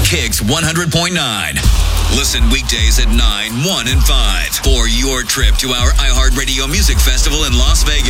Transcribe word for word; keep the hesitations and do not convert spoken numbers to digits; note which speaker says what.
Speaker 1: Kicks one hundred point nine. Listen weekdays at nine, one, and five for your trip to our iHeartRadio Music Festival in Las Vegas.